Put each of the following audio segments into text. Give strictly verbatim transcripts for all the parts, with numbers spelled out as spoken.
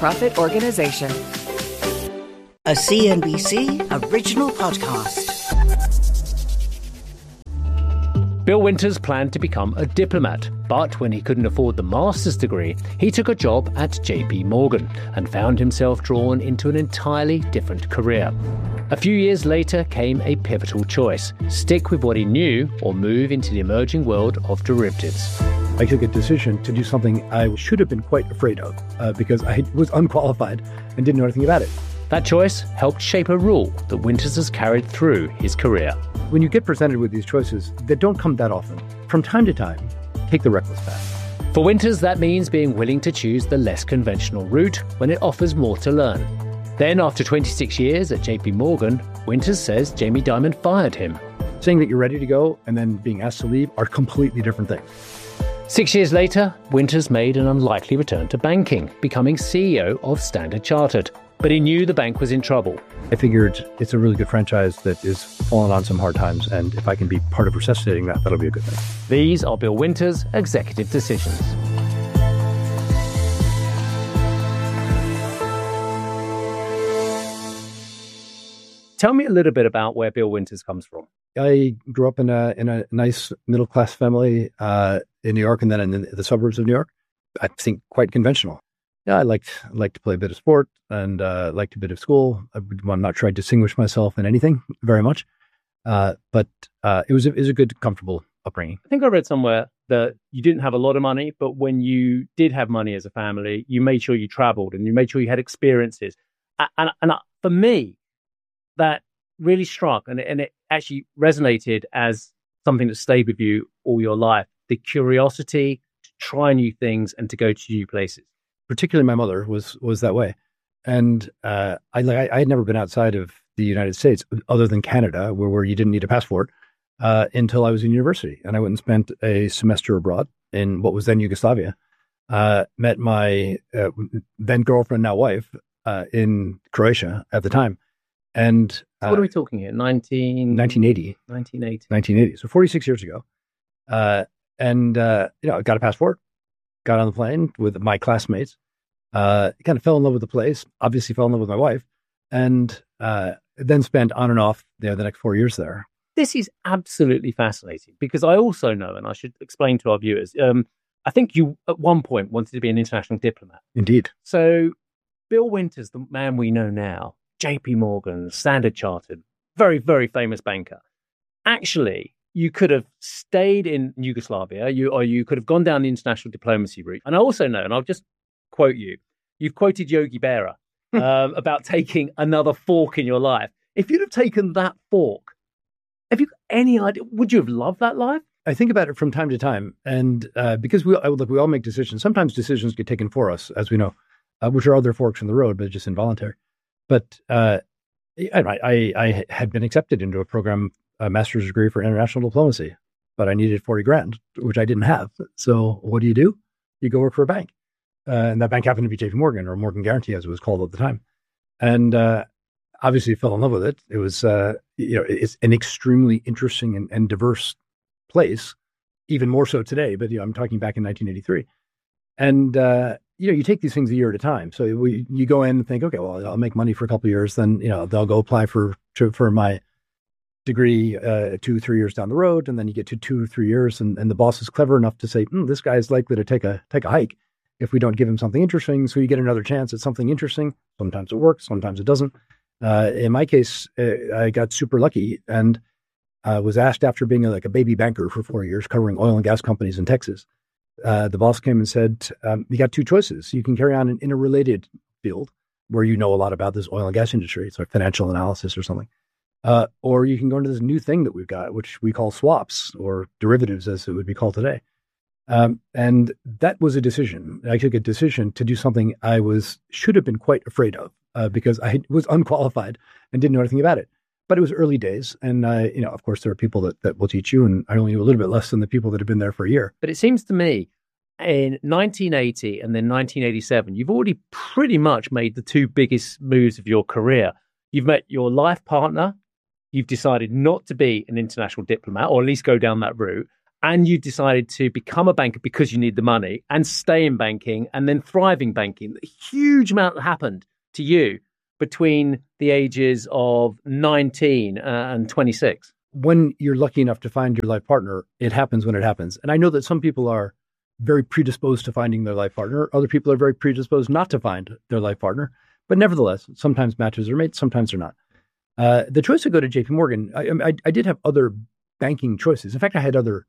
nonprofit organization. A C N B C original podcast. Bill Winters planned to become a diplomat, but when he couldn't afford the master's degree, he took a job at J P Morgan and found himself drawn into an entirely different career. A few years later came a pivotal choice: stick with what he knew or move into the emerging world of derivatives. I took a decision to do something I should have been quite afraid of uh, because I was unqualified and didn't know anything about it. That choice helped shape a rule that Winters has carried through his career. When you get presented with these choices that don't come that often, from time to time, take the reckless path. For Winters, that means being willing to choose the less conventional route when it offers more to learn. Then, after twenty-six years at J P Morgan, Winters says Jamie Dimon fired him. Saying that you're ready to go and then being asked to leave are completely different things. Six years later, Winters made an unlikely return to banking, becoming C E O of Standard Chartered. But he knew the bank was in trouble. I figured it's a really good franchise that is falling on some hard times, and if I can be part of resuscitating that, that'll be a good thing. These are Bill Winters' executive decisions. Tell me a little bit about where Bill Winters comes from. I grew up in a in a nice middle-class family uh, in New York and then in the, the suburbs of New York. I think quite conventional. Yeah, I liked liked to play a bit of sport and uh, liked a bit of school. I'm not sure I distinguished myself in anything very much, uh, but uh, it was a, it was a good, comfortable upbringing. I think I read somewhere that you didn't have a lot of money, but when you did have money as a family, you made sure you traveled and you made sure you had experiences. And, and, and for me, that really struck, and, and it actually resonated as something that stayed with you all your life. The curiosity to try new things and to go to new places. Particularly my mother was was that way. And uh, I, like, I had never been outside of the United States other than Canada, where, where you didn't need a passport, uh, until I was in university. And I went and spent a semester abroad in what was then Yugoslavia. Uh, met my uh, then girlfriend, now wife, uh, in Croatia at the time. And uh, so what are we talking here? nineteen... nineteen eighty. nineteen eighty. nineteen eighty. So forty-six years ago. Uh, and, uh, you know, I got a passport, got on the plane with my classmates, uh, kind of fell in love with the place, obviously fell in love with my wife, and uh, then spent on and off you know, the next four years there. This is absolutely fascinating because I also know, and I should explain to our viewers, um, I think you at one point wanted to be an international diplomat. Indeed. So Bill Winters, the man we know now, J P Morgan, Standard Chartered, very, very famous banker. Actually, you could have stayed in Yugoslavia, you, or you could have gone down the international diplomacy route. And I also know, and I'll just quote you, you've quoted Yogi Berra um, about taking another fork in your life. If you'd have taken that fork, have you got any idea? Would you have loved that life? I think about it from time to time. And uh, because we, look, we all make decisions, sometimes decisions get taken for us, as we know, uh, which are other forks in the road, but just involuntary. But uh, I, I, I had been accepted into a program, a master's degree for international diplomacy, but I needed forty grand, which I didn't have. So what do you do? You go work for a bank. Uh, and that bank happened to be J P Morgan, or Morgan Guaranty, as it was called at the time. And uh, obviously fell in love with it. It was, uh, you know, it's an extremely interesting and, and diverse place, even more so today. But, you know, I'm talking back in nineteen eighty-three. And, uh, you know, you take these things a year at a time. So we, you go in and think, okay, well, I'll make money for a couple of years. Then, you know, they'll go apply for, to, for my degree uh, two, three years down the road. And then you get to two or three years and, and the boss is clever enough to say, mm, this guy is likely to take a, take a hike if we don't give him something interesting. So you get another chance at something interesting. Sometimes it works, sometimes it doesn't. Uh, in my case, uh, I got super lucky and uh, was asked, after being a, like a baby banker for four years, covering oil and gas companies in Texas. Uh, the boss came and said, um, you got two choices. You can carry on in, in a related field where you know a lot about this oil and gas industry. It's like financial analysis or something. Uh, or you can go into this new thing that we've got, which we call swaps or derivatives, as it would be called today. Um, and that was a decision. I took a decision to do something I was should have been quite afraid of uh, because I was unqualified and didn't know anything about it. But it was early days. And, uh, you know, of course, there are people that, that will teach you. And I only knew a little bit less than the people that have been there for a year. But it seems to me in nineteen eighty and then nineteen eighty-seven, you've already pretty much made the two biggest moves of your career. You've met your life partner. You've decided not to be an international diplomat, or at least go down that route. and you decided to become a banker because you need the money and stay in banking and then thrive in banking. A huge amount happened to you between the ages of nineteen and twenty-six. When you're lucky enough to find your life partner, it happens when it happens. And I know that some people are very predisposed to finding their life partner. Other people are very predisposed not to find their life partner. But nevertheless, sometimes matches are made, sometimes they're not. Uh, the choice to go to J P Morgan, I, I, I did have other banking choices. In fact, I had other,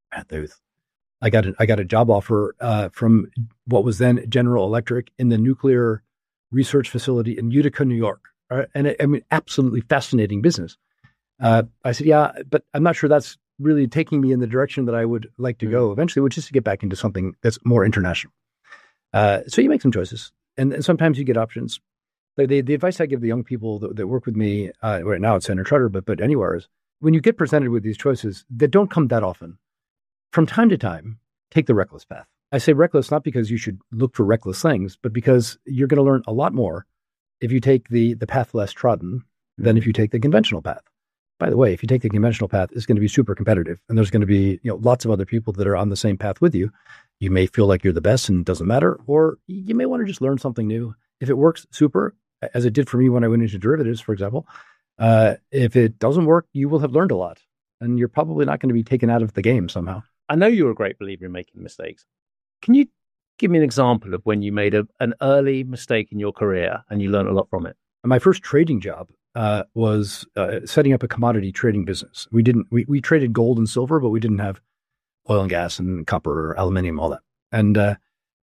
I got a, I got a job offer uh, from what was then General Electric in the nuclear research facility in Utica, New York. Uh, and I, I mean, absolutely fascinating business. Uh, I said, yeah, but I'm not sure that's really taking me in the direction that I would like to mm-hmm. go eventually, which is to get back into something that's more international. Uh, so you make some choices, and, and sometimes you get options. The, the, the advice I give the young people that, that work with me uh, right now at Standard Chartered, but but anywhere is when you get presented with these choices that don't come that often, from time to time, take the reckless path. I say reckless not because you should look for reckless things, but because you're going to learn a lot more if you take the the path less trodden than if you take the conventional path. By the way, if you take the conventional path, it's going to be super competitive, and there's going to be you know lots of other people that are on the same path with you. You may feel like you're the best and it doesn't matter, or you may want to just learn something new. If it works, super, as it did for me when I went into derivatives, for example. Uh, if it doesn't work, you will have learned a lot, and you're probably not going to be taken out of the game somehow. I know you're a great believer in making mistakes. Can you give me an example of when you made a, an early mistake in your career and you learned a lot from it? My first trading job uh, was uh, setting up a commodity trading business. We didn't we, we traded gold and silver, but we didn't have oil and gas and copper, or aluminum, all that. And uh,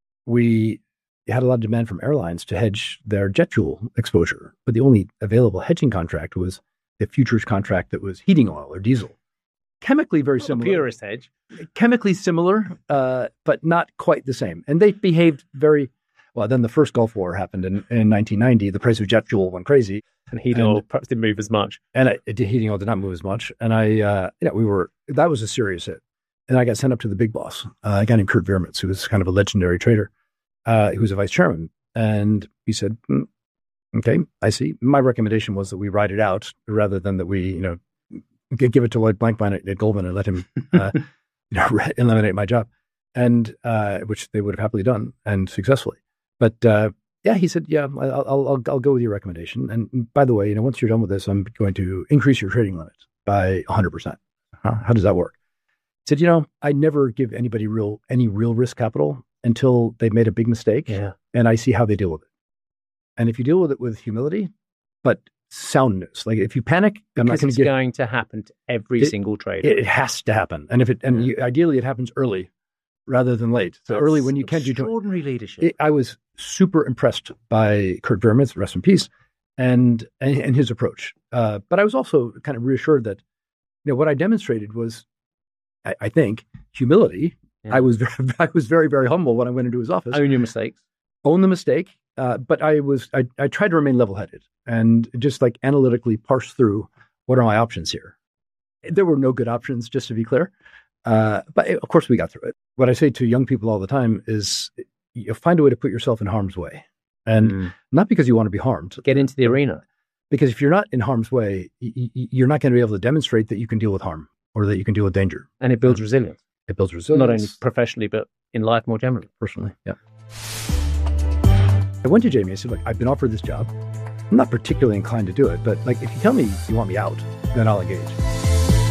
we had a lot of demand from airlines to hedge their jet fuel exposure, but the only available hedging contract was the futures contract that was heating oil or diesel. Chemically very not similar. The purest hedge. Chemically similar, uh, but not quite the same. And they behaved very well. Then the first Gulf War happened in, in nineteen ninety. The price of jet fuel went crazy. And heating oil perhaps didn't move as much. And it, it, heating oil did not move as much. And I, uh, yeah, we were, that was a serious hit. And I got sent up to the big boss, uh, a guy named Kurt Vermitz, who was kind of a legendary trader, uh, who was a vice chairman. And he said, mm, okay, I see. My recommendation was that we ride it out rather than that we, you know, give it to Lloyd Blankfein at Goldman and let him uh, you know, eliminate my job, and uh, which they would have happily done and successfully. But uh, yeah, he said, yeah, I'll, I'll I'll go with your recommendation. And by the way, you know, once you're done with this, I'm going to increase your trading limit by one hundred percent. Huh? How does that work? He said, you know, I never give anybody real any real risk capital until they've made a big mistake, yeah. and I see how they deal with it. And if you deal with it with humility, but soundness, like if you panic, I'm because not going it's to give. going to happen to every it, single trader. It, it has to happen, and if it and you, ideally it happens early rather than late. So That's early when you can't do extraordinary leadership. It, I was super impressed by Kurt Vermitz, rest in peace, and and, and his approach. Uh, but I was also kind of reassured that you know what I demonstrated was, I, I think, humility. Yeah. I was very, I was very very humble when I went into his office. Own your mistakes. Own the mistake. Uh, but I was I, I tried to remain level-headed and just like analytically parse through what are my options here. There were no good options, just to be clear. Uh, but of course, we got through it. What I say to young people all the time is, you find a way to put yourself in harm's way, and mm. not because you want to be harmed. Get into the arena. Because if you're not in harm's way, y- y- you're not going to be able to demonstrate that you can deal with harm or that you can deal with danger. And it builds and resilience. It builds resilience, not only professionally but in life more generally. Personally, yeah. I went to Jamie. I said, look, I've been offered this job. I'm not particularly inclined to do it, but like, if you tell me you want me out, then I'll engage.